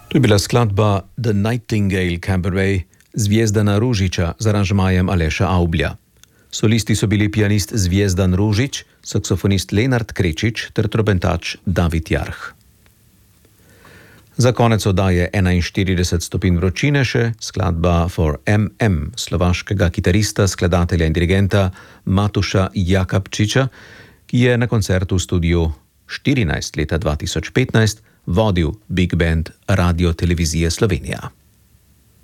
To je bila skladba The Nightingale Cabaret Zvijezdana Ružiča z aranžmajem Aleša Avblja. Solisti so bili pianist Zvijezdan Ružič, saksofonist Lenart Krečič ter trobentač David Jarh. Za konec oddaje 41 stopinj vročine še skladba For M.M. slovaškega kitarista, skladatelja in dirigenta Matuša Jakabčiča, ki je na koncertu v studiu 14 leta 2015 vodil Big Band Radio Televizije Slovenija.